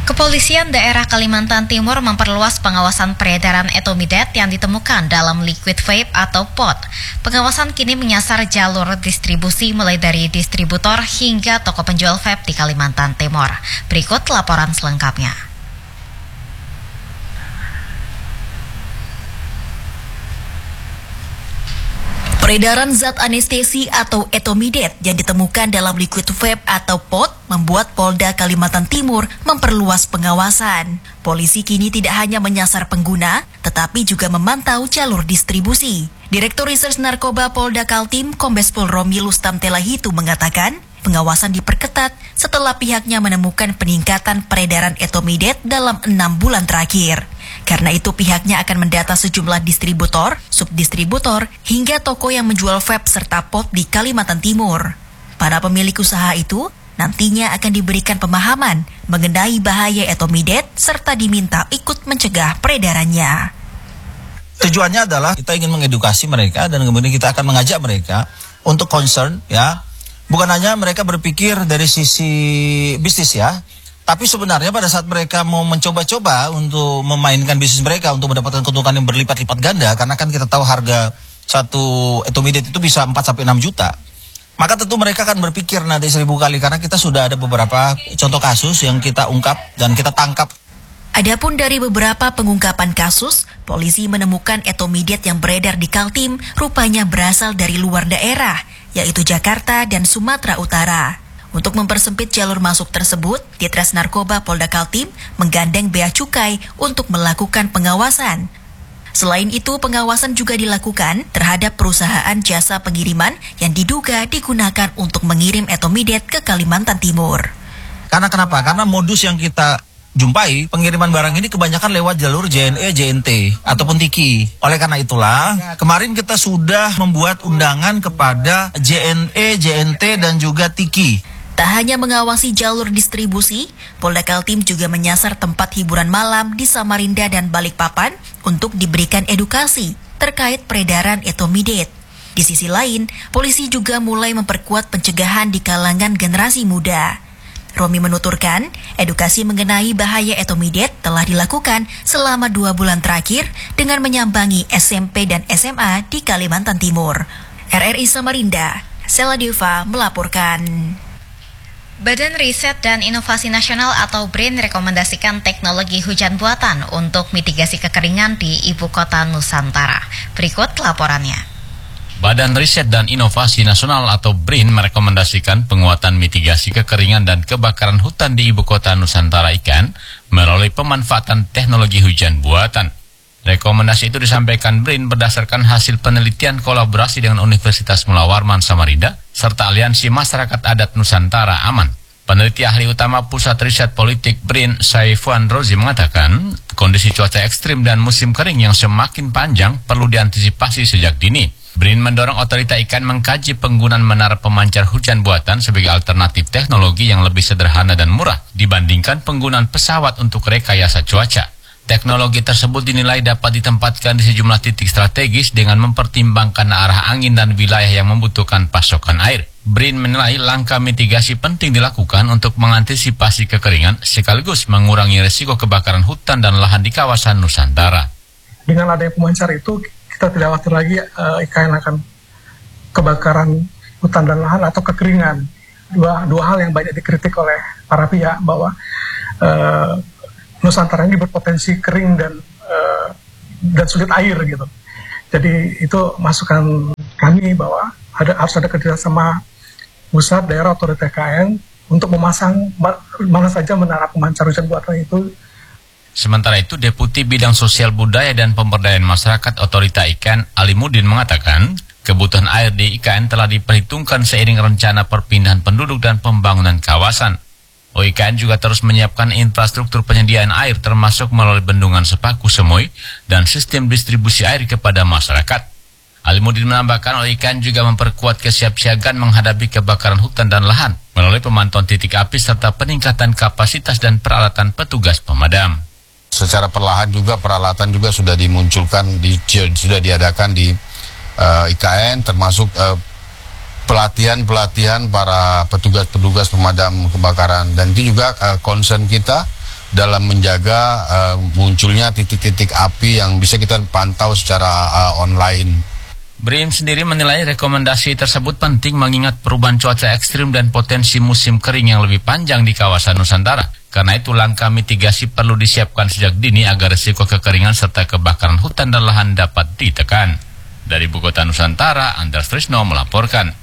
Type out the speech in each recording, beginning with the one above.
Kepolisian daerah Kalimantan Timur memperluas pengawasan peredaran etomidet yang ditemukan dalam liquid vape atau pot. Pengawasan kini menyasar jalur distribusi mulai dari distributor hingga toko penjual vape di Kalimantan Timur. Berikut laporan selengkapnya. Peredaran zat anestesi atau etomidet yang ditemukan dalam liquid vape atau pot membuat Polda Kalimantan Timur memperluas pengawasan. Polisi kini tidak hanya menyasar pengguna, tetapi juga memantau jalur distribusi. Direktur Reserse Narkoba Polda Kaltim, Kombes Pol Romi Lustam Telahitu mengatakan, pengawasan diperketat setelah pihaknya menemukan peningkatan peredaran etomidet dalam 6 bulan terakhir. Karena itu pihaknya akan mendata sejumlah distributor, subdistributor, hingga toko yang menjual vape serta pot di Kalimantan Timur. Para pemilik usaha itu nantinya akan diberikan pemahaman mengenai bahaya etomidet serta diminta ikut mencegah peredarannya. Tujuannya adalah kita ingin mengedukasi mereka dan kemudian kita akan mengajak mereka untuk concern ya. Bukan hanya mereka berpikir dari sisi bisnis ya, tapi sebenarnya pada saat mereka mau mencoba-coba untuk memainkan bisnis mereka untuk mendapatkan keuntungan yang berlipat-lipat ganda, karena kan kita tahu harga satu etomidet itu bisa 4-6 juta. Maka tentu mereka akan berpikir nanti 1000 kali, karena kita sudah ada beberapa contoh kasus yang kita ungkap dan kita tangkap. Adapun dari beberapa pengungkapan kasus, polisi menemukan etomidet yang beredar di Kaltim rupanya berasal dari luar daerah, yaitu Jakarta dan Sumatera Utara. Untuk mempersempit jalur masuk tersebut, Ditres Narkoba Polda Kaltim menggandeng Bea Cukai untuk melakukan pengawasan. Selain itu, pengawasan juga dilakukan terhadap perusahaan jasa pengiriman yang diduga digunakan untuk mengirim etomidet ke Kalimantan Timur. Karena kenapa? Karena modus yang kita jumpai, pengiriman barang ini kebanyakan lewat jalur JNE, JNT, ataupun TIKI. Oleh karena itulah, kemarin kita sudah membuat undangan kepada JNE, JNT, dan juga TIKI. Tak hanya mengawasi jalur distribusi, Polda Kaltim juga menyasar tempat hiburan malam di Samarinda dan Balikpapan untuk diberikan edukasi terkait peredaran etomidet. Di sisi lain, polisi juga mulai memperkuat pencegahan di kalangan generasi muda. Romi menuturkan, edukasi mengenai bahaya etomidet telah dilakukan selama 2 bulan terakhir dengan menyambangi SMP dan SMA di Kalimantan Timur. RRI Samarinda, Sela Deva melaporkan. Badan Riset dan Inovasi Nasional atau BRIN rekomendasikan teknologi hujan buatan untuk mitigasi kekeringan di Ibu Kota Nusantara. Berikut laporannya. Badan Riset dan Inovasi Nasional atau BRIN merekomendasikan penguatan mitigasi kekeringan dan kebakaran hutan di Ibu Kota Nusantara IKN melalui pemanfaatan teknologi hujan buatan. Rekomendasi itu disampaikan BRIN berdasarkan hasil penelitian kolaborasi dengan Universitas Mula Warman Samarinda serta Aliansi Masyarakat Adat Nusantara Aman. Peneliti ahli utama Pusat Riset Politik BRIN, Saifuan Rozi mengatakan, kondisi cuaca ekstrim dan musim kering yang semakin panjang perlu diantisipasi sejak dini. BRIN mendorong otorita IKN mengkaji penggunaan menara pemancar hujan buatan sebagai alternatif teknologi yang lebih sederhana dan murah dibandingkan penggunaan pesawat untuk rekayasa cuaca. Teknologi tersebut dinilai dapat ditempatkan di sejumlah titik strategis dengan mempertimbangkan arah angin dan wilayah yang membutuhkan pasokan air. BRIN menilai langkah mitigasi penting dilakukan untuk mengantisipasi kekeringan sekaligus mengurangi risiko kebakaran hutan dan lahan di kawasan Nusantara. Dengan adanya pemancar itu, kita tidak khawatir lagi IKN akan kebakaran hutan dan lahan atau kekeringan. Dua hal yang banyak dikritik oleh para pihak bahwa Nusantara ini berpotensi kering dan sulit air gitu. Jadi itu masukan kami bahwa harus ada kerjasama pusat, daerah, otorita IKN untuk memasang mana saja menara pemancar hujan buatan itu. Sementara itu, Deputi Bidang Sosial Budaya dan Pemberdayaan Masyarakat Otorita IKN Alimuddin mengatakan, kebutuhan air di IKN telah diperhitungkan seiring rencana perpindahan penduduk dan pembangunan kawasan. OIKN juga terus menyiapkan infrastruktur penyediaan air termasuk melalui bendungan Sepaku Semoy dan sistem distribusi air kepada masyarakat. Alimuddin menambahkan OIKN juga memperkuat kesiapsiagaan menghadapi kebakaran hutan dan lahan melalui pemantauan titik api serta peningkatan kapasitas dan peralatan petugas pemadam. Secara perlahan juga peralatan juga sudah dimunculkan, sudah diadakan di IKN termasuk pelatihan para petugas-petugas pemadam kebakaran, dan itu juga concern kita dalam menjaga munculnya titik-titik api yang bisa kita pantau secara online. BRIN sendiri menilai rekomendasi tersebut penting mengingat perubahan cuaca ekstrim dan potensi musim kering yang lebih panjang di kawasan Nusantara. Karena itu langkah mitigasi perlu disiapkan sejak dini agar risiko kekeringan serta kebakaran hutan dan lahan dapat ditekan. Dari Ibu Kota Nusantara, Andreas Trisno melaporkan.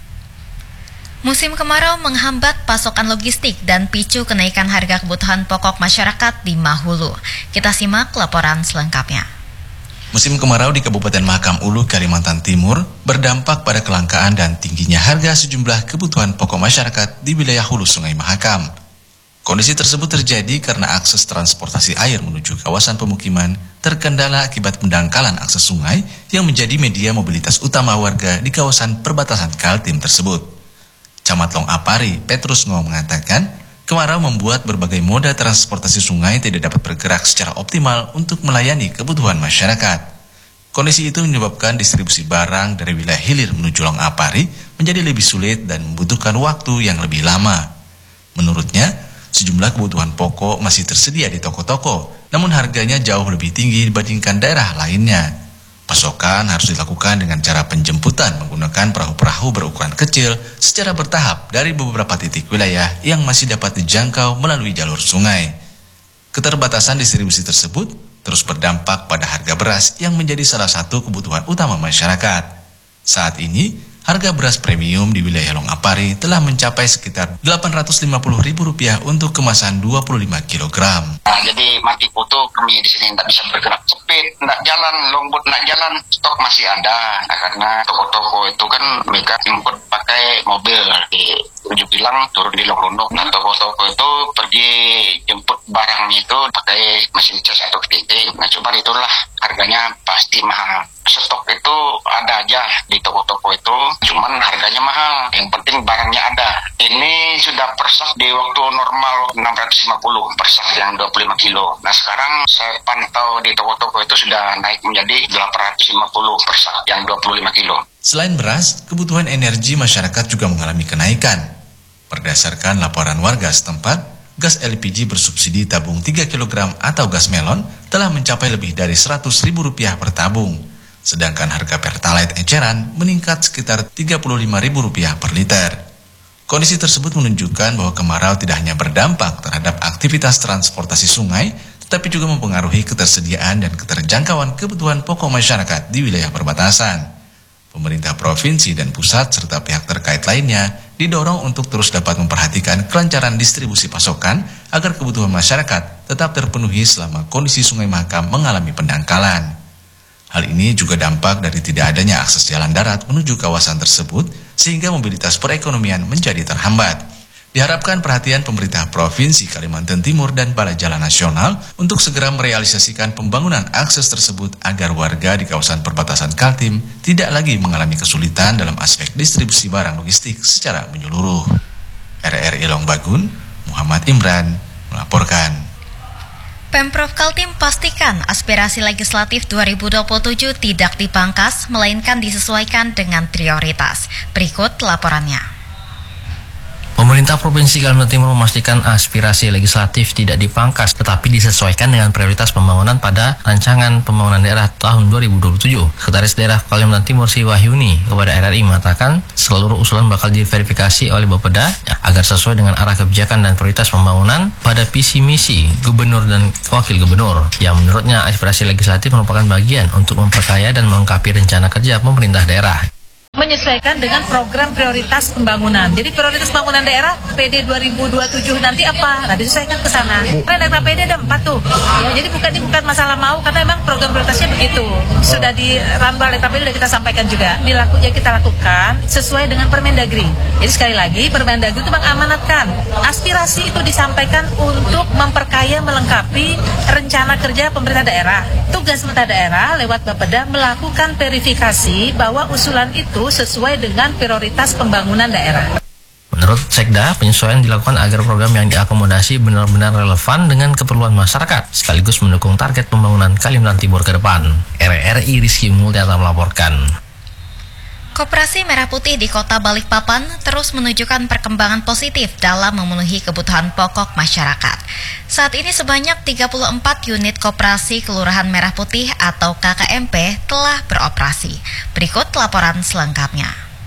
Musim kemarau menghambat pasokan logistik dan picu kenaikan harga kebutuhan pokok masyarakat di Mahulu. Kita simak laporan selengkapnya. Musim kemarau di Kabupaten Mahakam Ulu, Kalimantan Timur berdampak pada kelangkaan dan tingginya harga sejumlah kebutuhan pokok masyarakat di wilayah hulu Sungai Mahakam. Kondisi tersebut terjadi karena akses transportasi air menuju kawasan pemukiman terkendala akibat pendangkalan akses sungai yang menjadi media mobilitas utama warga di kawasan perbatasan Kaltim tersebut. Camat Long Apari, Petrus Ngo mengatakan, kemarau membuat berbagai moda transportasi sungai tidak dapat bergerak secara optimal untuk melayani kebutuhan masyarakat. Kondisi itu menyebabkan distribusi barang dari wilayah hilir menuju Long Apari menjadi lebih sulit dan membutuhkan waktu yang lebih lama. Menurutnya, sejumlah kebutuhan pokok masih tersedia di toko-toko, namun harganya jauh lebih tinggi dibandingkan daerah lainnya. Pasokan harus dilakukan dengan cara penjemputan menggunakan perahu-perahu berukuran kecil secara bertahap dari beberapa titik wilayah yang masih dapat dijangkau melalui jalur sungai. Keterbatasan distribusi tersebut terus berdampak pada harga beras yang menjadi salah satu kebutuhan utama masyarakat. Saat ini, harga beras premium di wilayah Long Apari telah mencapai sekitar Rp850.000 untuk kemasan 25 kg. Nah, jadi mati kutu kami di sini tidak bisa bergerak cepet, tidak jalan, longboat tidak jalan, stok masih ada. Nah, karena toko-toko itu kan mereka import pakai mobil, tujuh bilang turun di Longrondo. Nah, toko-toko itu pergi jemput barangnya itu pakai mesin cas atau ketinting. Nah, cuma itulah harganya pasti mahal. Stok itu ada aja di toko-toko itu, cuman harganya mahal. Yang penting barangnya ada. Ini sudah persak di waktu normal 650 persak yang 25 kilo. Nah sekarang saya pantau di toko-toko itu sudah naik menjadi 850 persak yang 25 kilo. Selain beras, kebutuhan energi masyarakat juga mengalami kenaikan. Berdasarkan laporan warga setempat, gas LPG bersubsidi tabung 3 kg atau gas melon telah mencapai lebih dari Rp100.000 per tabung. Sedangkan harga Pertalite eceran meningkat sekitar Rp35.000 per liter. Kondisi tersebut menunjukkan bahwa kemarau tidak hanya berdampak terhadap aktivitas transportasi sungai, tetapi juga mempengaruhi ketersediaan dan keterjangkauan kebutuhan pokok masyarakat di wilayah perbatasan. Pemerintah provinsi dan pusat serta pihak terkait lainnya didorong untuk terus dapat memperhatikan kelancaran distribusi pasokan agar kebutuhan masyarakat tetap terpenuhi selama kondisi Sungai Mahakam mengalami pendangkalan. Hal ini juga dampak dari tidak adanya akses jalan darat menuju kawasan tersebut sehingga mobilitas perekonomian menjadi terhambat. Diharapkan perhatian pemerintah Provinsi Kalimantan Timur dan Balai Jalan Nasional untuk segera merealisasikan pembangunan akses tersebut agar warga di kawasan perbatasan Kaltim tidak lagi mengalami kesulitan dalam aspek distribusi barang logistik secara menyeluruh. RRI Long Bagun, Muhammad Imran melaporkan. Pemprov Kaltim pastikan aspirasi legislatif 2027 tidak dipangkas, melainkan disesuaikan dengan prioritas. Berikut laporannya. Pemerintah Provinsi Kalimantan Timur memastikan aspirasi legislatif tidak dipangkas tetapi disesuaikan dengan prioritas pembangunan pada rancangan pembangunan daerah tahun 2027. Sekretaris Daerah Kalimantan Timur Sri Wahyuni kepada RRI mengatakan seluruh usulan bakal diverifikasi oleh Bapeda agar sesuai dengan arah kebijakan dan prioritas pembangunan pada visi misi gubernur dan wakil gubernur. Yang menurutnya aspirasi legislatif merupakan bagian untuk memperkaya dan melengkapi rencana kerja pemerintah daerah. Menyesuaikan dengan program prioritas pembangunan. Jadi prioritas pembangunan daerah PD 2027 nanti apa? Nah, disesuaikan ke sana. Karena data PD ada 4 tuh. Ya, jadi bukan masalah mau karena memang program prioritasnya begitu. Sudah dirambah oleh KPD sudah kita sampaikan juga. Kita lakukan sesuai dengan Permendagri. Jadi sekali lagi Permendagri itu mengamanatkan aspirasi itu disampaikan untuk memperkaya melengkapi rencana kerja pemerintah daerah. Tugas pemerintah daerah lewat Bapeda melakukan verifikasi bahwa usulan itu sesuai dengan prioritas pembangunan daerah. Menurut Sekda, penyesuaian dilakukan agar program yang diakomodasi benar-benar relevan dengan keperluan masyarakat, sekaligus mendukung target pembangunan Kalimantan Timur ke depan. RRI Rizky Multiata melaporkan. Koperasi Merah Putih di Kota Balikpapan terus menunjukkan perkembangan positif dalam memenuhi kebutuhan pokok masyarakat. Saat ini sebanyak 34 unit koperasi Kelurahan Merah Putih atau KKMP telah beroperasi. Berikut laporan selengkapnya.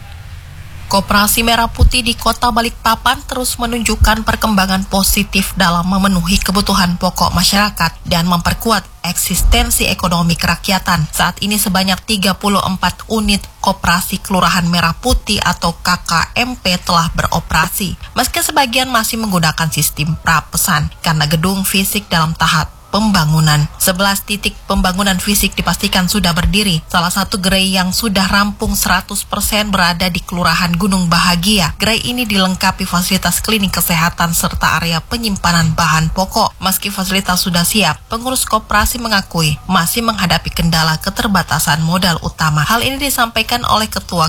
Koperasi Merah Putih di Kota Balikpapan terus menunjukkan perkembangan positif dalam memenuhi kebutuhan pokok masyarakat dan memperkuat eksistensi ekonomi kerakyatan. Saat ini sebanyak 34 unit koperasi Kelurahan Merah Putih atau KKMP telah beroperasi. Meski sebagian masih menggunakan sistem prapesan karena gedung fisik dalam tahap pembangunan. 11 titik pembangunan fisik dipastikan sudah berdiri. Salah satu gerai yang sudah rampung 100% berada di Kelurahan Gunung Bahagia. Gerai ini dilengkapi fasilitas klinik kesehatan serta area penyimpanan bahan pokok. Meski fasilitas sudah siap, pengurus koperasi mengakui masih menghadapi kendala keterbatasan modal utama. Hal ini disampaikan oleh Ketua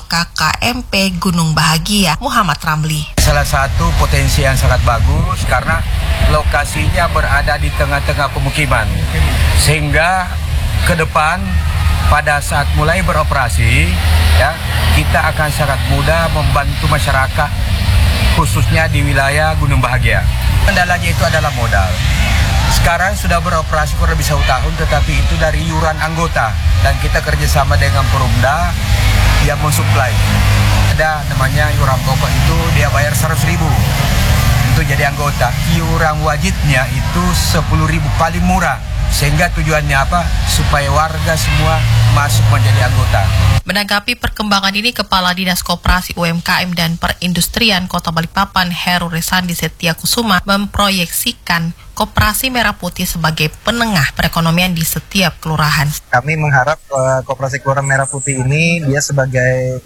KKMP Gunung Bahagia, Muhammad Ramli. Salah satu potensi yang sangat bagus karena lokasinya berada di tengah-tengah pemukiman, sehingga ke depan pada saat mulai beroperasi ya, kita akan sangat mudah membantu masyarakat khususnya di wilayah Gunung Bahagia. Kendalanya itu adalah modal. Sekarang sudah beroperasi kurang lebih 1 tahun, tetapi itu dari iuran anggota dan kita kerjasama dengan Perumda yang mensuplai. Ada namanya iuran pokok itu dia bayar 100.000 untuk jadi anggota. Iuran wajibnya itu 10.000 paling murah. Sehingga tujuannya apa? Supaya warga semua masuk menjadi anggota. Menanggapi perkembangan ini, Kepala Dinas Koperasi UMKM dan Perindustrian Kota Balikpapan, Heru Resandi Setiakusuma, memproyeksikan Koperasi Merah Putih sebagai penengah perekonomian di setiap kelurahan. Kami mengharap Koperasi Kelurahan Merah Putih ini dia sebagai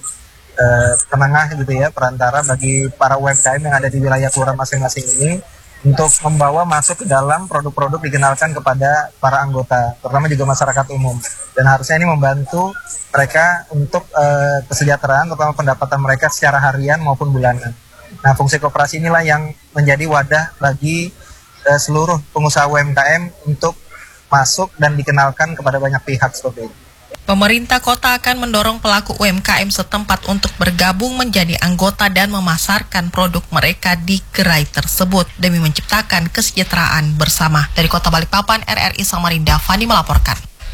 penengah gitu ya, perantara bagi para UMKM yang ada di wilayah kelurahan masing-masing ini untuk membawa masuk ke dalam produk-produk dikenalkan kepada para anggota, terutama juga masyarakat umum. Dan harusnya ini membantu mereka untuk kesejahteraan, terutama pendapatan mereka secara harian maupun bulanan. Nah, fungsi koperasi inilah yang menjadi wadah bagi seluruh pengusaha UMKM untuk masuk dan dikenalkan kepada banyak pihak seperti itu. Pemerintah kota akan mendorong pelaku UMKM setempat untuk bergabung menjadi anggota dan memasarkan produk mereka di gerai tersebut demi menciptakan kesejahteraan bersama. Dari Kota Balikpapan, RRI Samarinda, Fani melaporkan.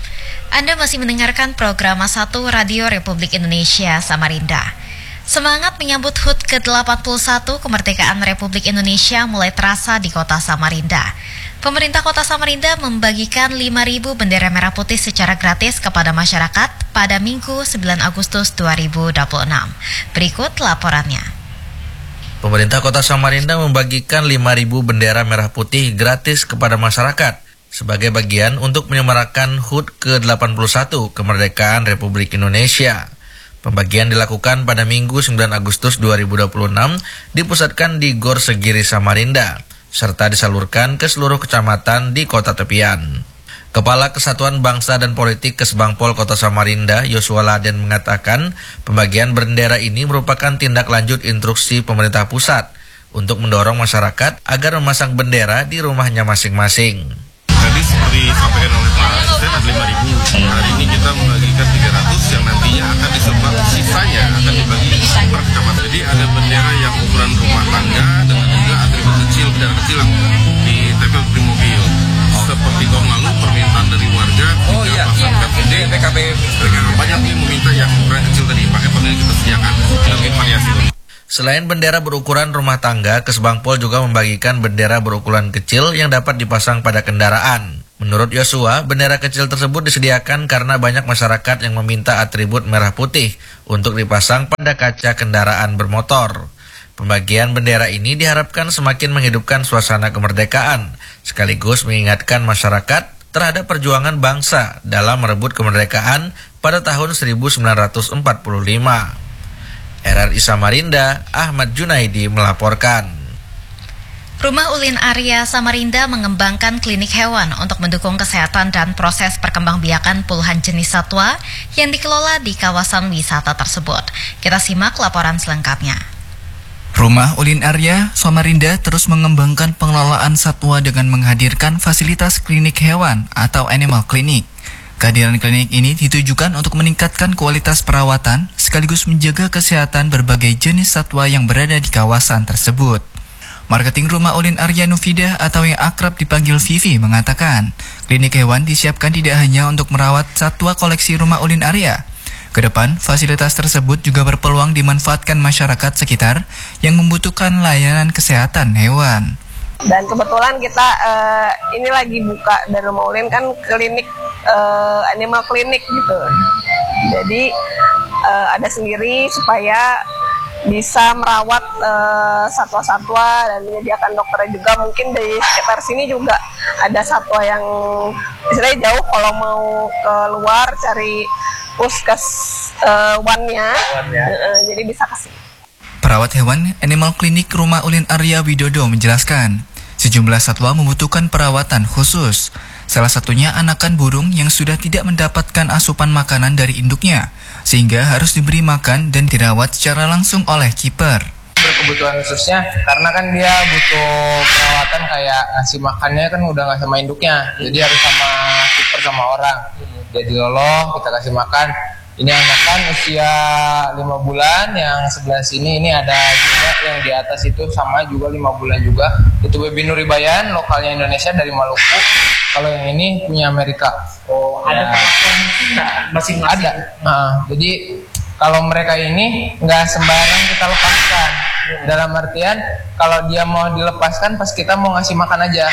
Anda masih mendengarkan program 1 Radio Republik Indonesia Samarinda. Semangat menyambut HUT ke-81 kemerdekaan Republik Indonesia mulai terasa di Kota Samarinda. Pemerintah Kota Samarinda membagikan 5.000 bendera merah putih secara gratis kepada masyarakat pada Minggu 9 Agustus 2026. Berikut laporannya. Pemerintah Kota Samarinda membagikan 5.000 bendera merah putih gratis kepada masyarakat sebagai bagian untuk menyemarakan HUT ke-81 kemerdekaan Republik Indonesia. Pembagian dilakukan pada Minggu 9 Agustus 2026 dipusatkan di Gor Segiri Samarinda, serta disalurkan ke seluruh kecamatan di kota tepian. Kepala Kesatuan Bangsa dan Politik Kesbangpol Kota Samarinda, Yosua Laden mengatakan, pembagian bendera ini merupakan tindak lanjut instruksi pemerintah pusat untuk mendorong masyarakat agar memasang bendera di rumahnya masing-masing. Tadi seperti disampaikan oleh Pak Asisten ada 5.000. Hari ini kita membagikan 300 yang nantinya akan disebar, sisanya akan dibagi per kecamatan. Jadi ada bendera yang ukuran rumah tangga dengan juga atribut kecil, bendera kecil yang ditempel di mobil. Seperti tahun lalu permintaan dari warga tidak pasang KPD, mereka banyak yang meminta yang ukuran kecil tadi pakai panel kita sediakan. Kita bikin variasi. Selain bendera berukuran rumah tangga, Kesbangpol juga membagikan bendera berukuran kecil yang dapat dipasang pada kendaraan. Menurut Yosua, bendera kecil tersebut disediakan karena banyak masyarakat yang meminta atribut merah putih untuk dipasang pada kaca kendaraan bermotor. Pembagian bendera ini diharapkan semakin menghidupkan suasana kemerdekaan, sekaligus mengingatkan masyarakat terhadap perjuangan bangsa dalam merebut kemerdekaan pada tahun 1945. RRI Samarinda, Ahmad Junaidi melaporkan. Rumah Ulin Arya Samarinda mengembangkan klinik hewan untuk mendukung kesehatan dan proses perkembangbiakan puluhan jenis satwa yang dikelola di kawasan wisata tersebut. Kita simak laporan selengkapnya. Rumah Ulin Arya Samarinda terus mengembangkan pengelolaan satwa dengan menghadirkan fasilitas klinik hewan atau animal clinic. Kehadiran klinik ini ditujukan untuk meningkatkan kualitas perawatan sekaligus sekaligus menjaga kesehatan berbagai jenis satwa yang berada di kawasan tersebut. Marketing Rumah Ulin Arya Nufidah atau yang akrab dipanggil Vivi mengatakan, klinik hewan disiapkan tidak hanya untuk merawat satwa koleksi Rumah Ulin Arya. Kedepan, fasilitas tersebut juga berpeluang dimanfaatkan masyarakat sekitar yang membutuhkan layanan kesehatan hewan. Dan kebetulan kita ini lagi buka dari Rumah Ulin kan klinik animal klinik gitu. Jadi ada sendiri supaya bisa merawat satwa-satwa dan menyediakan dokternya juga. Mungkin di sekitar sini juga ada satwa yang istilahnya jauh kalau mau keluar cari puskeswannya, jadi bisa ke sini. Perawat hewan Animal Clinic Rumah Ulin Arya Widodo menjelaskan, sejumlah satwa membutuhkan perawatan khusus. Salah satunya anakan burung yang sudah tidak mendapatkan asupan makanan dari induknya, sehingga harus diberi makan dan dirawat secara langsung oleh kiper. Berkebutuhan khususnya karena kan dia butuh perawatan kayak ngasih makannya kan udah nggak sama induknya, jadi harus sama kiper sama orang. Jadi loloh kita kasih makan. Ini anakan usia 5 bulan, yang sebelah sini ini ada juga yang di atas itu sama juga 5 bulan juga. Itu Baby Nuribayan, lokalnya Indonesia dari Maluku. Kalau yang ini punya Amerika. Oh, ada masing-masing? Ada. Jadi kalau mereka ini nggak sembarang kita lepaskan. Dalam artian kalau dia mau dilepaskan pas kita mau ngasih makan aja.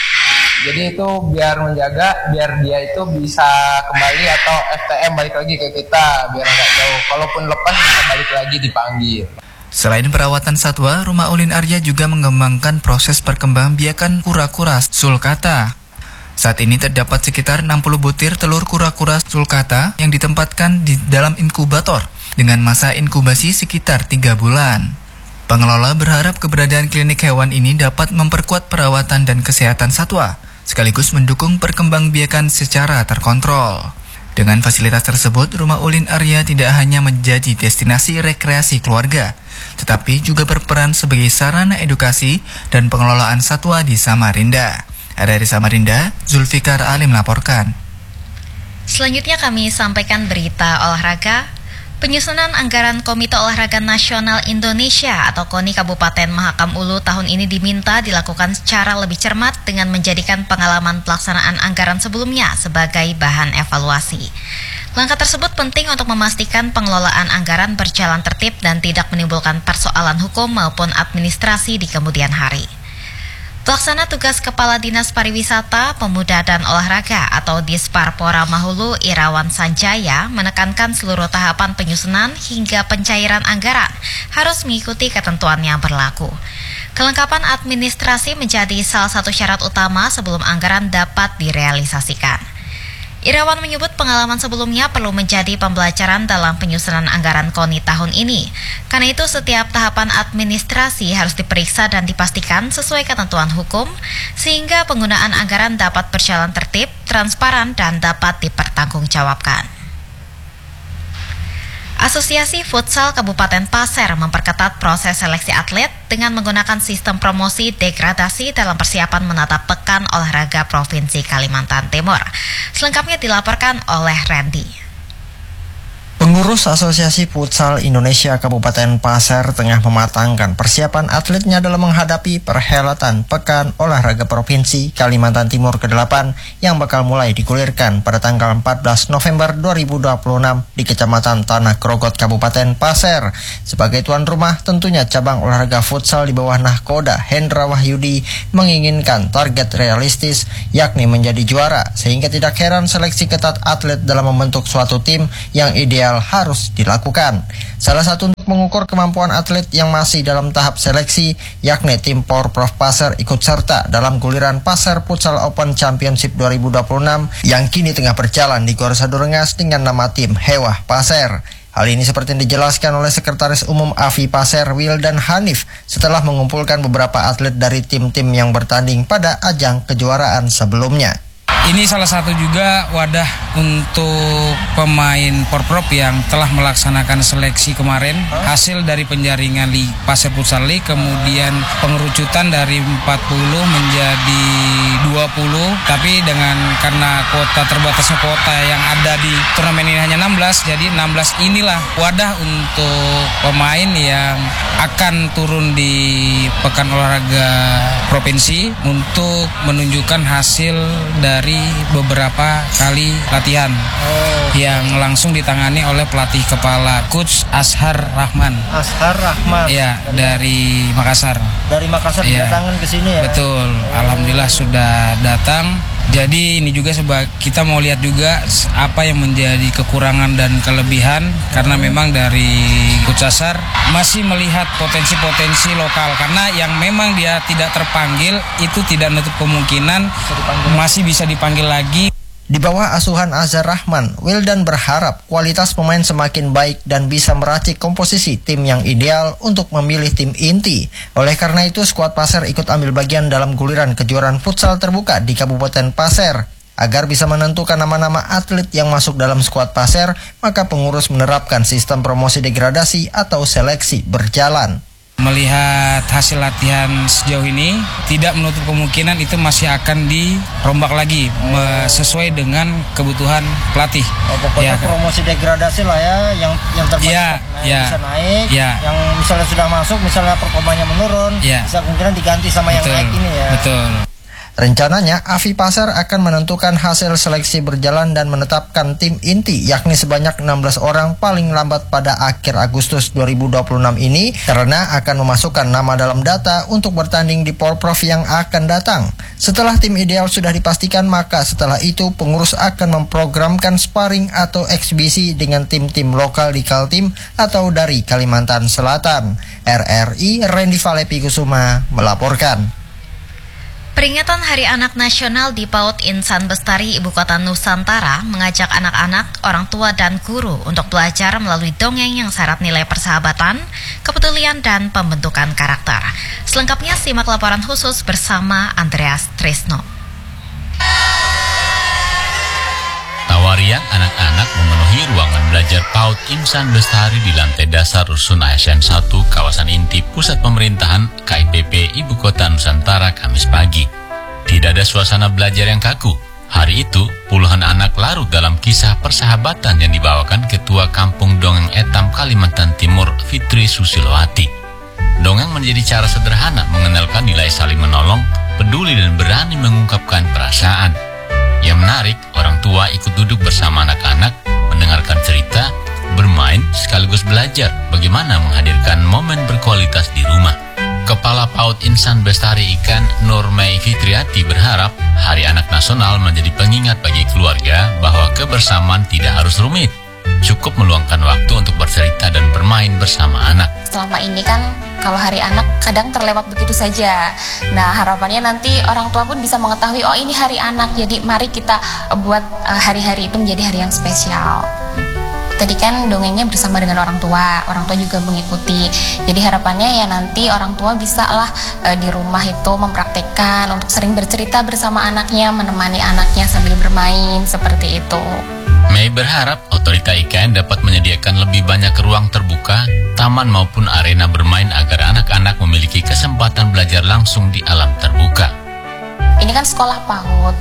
Jadi itu biar menjaga, biar dia itu bisa kembali atau FTM balik lagi ke kita, biar nggak jauh. Kalaupun lepas bisa balik lagi dipanggil. Selain perawatan satwa, Rumah Ulin Arya juga mengembangkan proses perkembangbiakan kura-kura sulcata. Saat ini terdapat sekitar 60 butir telur kura-kura sulcata yang ditempatkan di dalam inkubator dengan masa inkubasi sekitar 3 bulan. Pengelola berharap keberadaan klinik hewan ini dapat memperkuat perawatan dan kesehatan satwa, sekaligus mendukung perkembangbiakan secara terkontrol. Dengan fasilitas tersebut, Rumah Ulin Arya tidak hanya menjadi destinasi rekreasi keluarga, tetapi juga berperan sebagai sarana edukasi dan pengelolaan satwa di Samarinda. Dari Samarinda, Zulfikar Ali melaporkan. Selanjutnya kami sampaikan berita olahraga. Penyusunan anggaran Komite Olahraga Nasional Indonesia atau KONI Kabupaten Mahakam Ulu tahun ini diminta dilakukan secara lebih cermat dengan menjadikan pengalaman pelaksanaan anggaran sebelumnya sebagai bahan evaluasi. Langkah tersebut penting untuk memastikan pengelolaan anggaran berjalan tertib dan tidak menimbulkan persoalan hukum maupun administrasi di kemudian hari. Pelaksana tugas Kepala Dinas Pariwisata, Pemuda dan Olahraga atau Disparpora Mahulu Irawan Sanjaya menekankan seluruh tahapan penyusunan hingga pencairan anggaran harus mengikuti ketentuan yang berlaku. Kelengkapan administrasi menjadi salah satu syarat utama sebelum anggaran dapat direalisasikan. Irawan menyebut pengalaman sebelumnya perlu menjadi pembelajaran dalam penyusunan anggaran KONI tahun ini. Karena itu setiap tahapan administrasi harus diperiksa dan dipastikan sesuai ketentuan hukum, sehingga penggunaan anggaran dapat berjalan tertib, transparan, dan dapat dipertanggungjawabkan. Asosiasi Futsal Kabupaten Pasir memperketat proses seleksi atlet dengan menggunakan sistem promosi degradasi dalam persiapan menatap Pekan Olahraga Provinsi Kalimantan Timur. Selengkapnya dilaporkan oleh Randy. Pengurus Asosiasi Futsal Indonesia Kabupaten Pasir tengah mematangkan persiapan atletnya dalam menghadapi perhelatan Pekan Olahraga Provinsi Kalimantan Timur ke-8 yang bakal mulai digulirkan pada tanggal 14 November 2026 di Kecamatan Tanah Krogot Kabupaten Pasir. Sebagai tuan rumah, tentunya cabang olahraga futsal di bawah nahkoda Hendra Wahyudi menginginkan target realistis, yakni menjadi juara, sehingga tidak heran seleksi ketat atlet dalam membentuk suatu tim yang ideal harus dilakukan. Salah satu untuk mengukur kemampuan atlet yang masih dalam tahap seleksi, yakni tim Porprov Pasir ikut serta dalam guliran Pasir Futsal Open Championship 2026 yang kini tengah berjalan di Gor Sadurengas dengan nama tim Hewah Pasir. Hal ini seperti yang dijelaskan oleh Sekretaris Umum AFI Pasir Wildan Hanif setelah mengumpulkan beberapa atlet dari tim-tim yang bertanding pada ajang kejuaraan sebelumnya. Ini salah satu juga wadah untuk pemain Porprov yang telah melaksanakan seleksi kemarin. Hasil dari penjaringan Pasir Futsal League, kemudian pengerucutan dari 40 menjadi tapi karena terbatasnya kuota yang ada di turnamen ini hanya 16, jadi 16 inilah wadah untuk pemain yang akan turun di Pekan Olahraga Provinsi untuk menunjukkan hasil dari beberapa kali latihan yang langsung ditangani oleh pelatih kepala Coach Ashar Rahman. Ya, dari Makassar. Dari Makassar datangin ke sini ya? Betul, alhamdulillah sudah datang. Jadi ini juga kita mau lihat juga apa yang menjadi kekurangan dan kelebihan, karena memang dari Coach Ashar masih melihat potensi-potensi lokal, karena yang memang dia tidak terpanggil itu tidak menutup kemungkinan masih bisa dipanggil lagi. Di bawah asuhan Ashar Rahman, Wildan berharap kualitas pemain semakin baik dan bisa meracik komposisi tim yang ideal untuk memilih tim inti. Oleh karena itu, skuad Pasir ikut ambil bagian dalam guliran kejuaraan futsal terbuka di Kabupaten Pasir. Agar bisa menentukan nama-nama atlet yang masuk dalam skuad Pasir, maka pengurus menerapkan sistem promosi degradasi atau seleksi berjalan. Melihat hasil latihan sejauh ini, tidak menutup kemungkinan itu masih akan dirombak lagi sesuai dengan kebutuhan pelatih. Pokoknya promosi degradasi lah ya, yang terbaik bisa naik, yang misalnya sudah masuk, misalnya performanya menurun, bisa kemungkinan diganti sama yang naik ini ya. Betul. Rencananya, AFI Pasir akan menentukan hasil seleksi berjalan dan menetapkan tim inti, yakni sebanyak 16 orang paling lambat pada akhir Agustus 2026 ini, karena akan memasukkan nama dalam data untuk bertanding di Porprov yang akan datang. Setelah tim ideal sudah dipastikan, maka setelah itu pengurus akan memprogramkan sparring atau eksibisi dengan tim-tim lokal di Kaltim atau dari Kalimantan Selatan. RRI Randy Valepi Kusuma melaporkan. Peringatan Hari Anak Nasional di PAUD Insan Bestari Ibu Kota Nusantara mengajak anak-anak, orang tua, dan guru untuk belajar melalui dongeng yang syarat nilai persahabatan, kepedulian, dan pembentukan karakter. Selengkapnya simak laporan khusus bersama Andreas Trisno. Tawarian anak-anak memenuhi ruangan belajar PAUD Insan Bestari di lantai dasar Rusun ASN 1 kawasan inti Pusat Pemerintahan KIPP Ibu Kota Nusantara Kamis pagi. Tidak ada suasana belajar yang kaku. Hari itu, puluhan anak larut dalam kisah persahabatan yang dibawakan Ketua Kampung Dongeng Etam Kalimantan Timur Fitri Susilowati. Dongeng menjadi cara sederhana mengenalkan nilai saling menolong, peduli, dan berani mengungkapkan perasaan. Yang menarik, orang tua ikut duduk bersama anak-anak, mendengarkan cerita, bermain, sekaligus belajar bagaimana menghadirkan momen berkualitas di rumah. Kepala PAUD Insan Bestari Ikan Nur Mei Fitriati berharap Hari Anak Nasional menjadi pengingat bagi keluarga bahwa kebersamaan tidak harus rumit. Cukup meluangkan waktu untuk bercerita dan bermain bersama anak. Selama ini kan kalau hari anak kadang terlewat begitu saja. Nah, harapannya nanti orang tua pun bisa mengetahui, oh ini hari anak, jadi mari kita buat hari-hari itu menjadi hari yang spesial. Tadi kan dongengnya bersama dengan orang tua juga mengikuti. Jadi harapannya ya nanti orang tua bisa lah di rumah itu mempraktekkan untuk sering bercerita bersama anaknya, menemani anaknya sambil bermain, seperti itu. Mei berharap otorita IKN dapat menyediakan lebih banyak ruang terbuka, taman maupun arena bermain agar anak-anak memiliki kesempatan belajar langsung di alam terbuka. Ini kan sekolah PAUD,